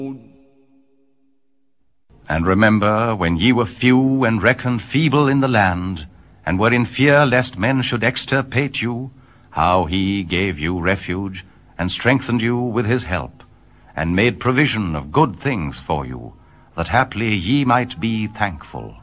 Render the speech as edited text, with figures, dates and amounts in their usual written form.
And remember, when ye were few and reckoned feeble in the land, and were in fear lest men should extirpate you, how he gave you refuge, and strengthened you with his help, and made provision of good things for you, that haply ye might be thankful.